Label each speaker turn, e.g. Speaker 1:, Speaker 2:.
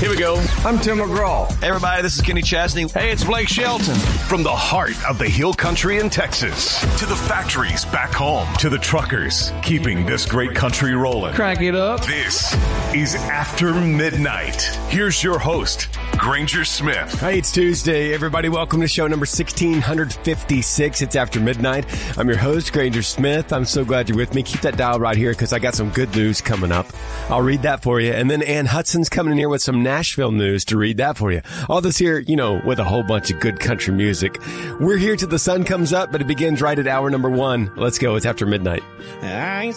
Speaker 1: Here we go.
Speaker 2: I'm Tim McGraw.
Speaker 1: Hey, everybody, this is Kenny Chesney.
Speaker 2: Hey, it's Blake Shelton.
Speaker 3: From the heart of the hill country in Texas to the factories back home to the truckers keeping this great country rolling.
Speaker 2: Crank it up.
Speaker 3: This is After Midnight. Here's your host, Granger Smith.
Speaker 4: Hey, it's Tuesday. Everybody, welcome to show number 1656. It's After Midnight. I'm your host, Granger Smith. I'm so glad you're with me. Keep that dial right here because I got some good news coming up. I'll read that for you. And then Ann Hudson's coming in here with some Nashville news to read that for you. All this here, with a whole bunch of good country music. We're here till the sun comes up, but it begins right at hour number 1. Let's go. It's After Midnight.